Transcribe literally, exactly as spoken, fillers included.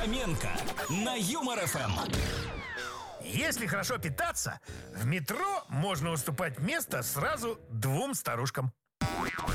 Фоменко на Юмор эф эм. Если хорошо питаться, в метро можно уступать место сразу двум старушкам.